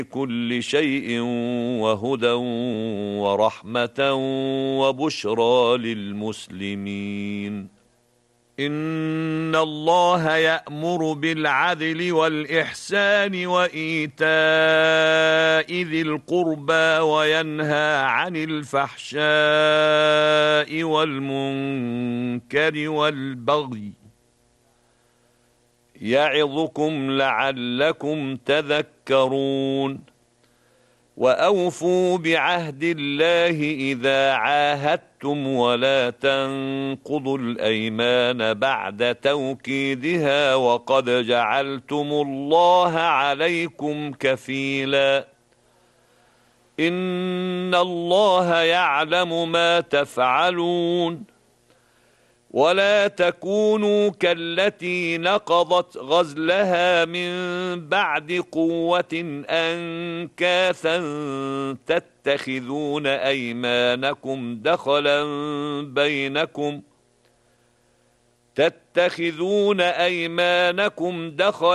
كل شيء وهدى ورحمة وبشرى للمسلمين. إن الله يأمر بالعدل والإحسان وإيتاء ذي القربى وينهى عن الفحشاء والمنكر والبغي يعظكم لعلكم تذكرون. وأوفوا بعهد الله إذا عاهدتم ولا تنقضوا الأيمان بعد توكيدها وقد جعلتم الله عليكم كفيلا. إن الله يعلم ما تفعلون. ولا تكونوا كالتي نقضت غزلها من بعد قوة أنكاثا تتخذون أيمانكم دخلا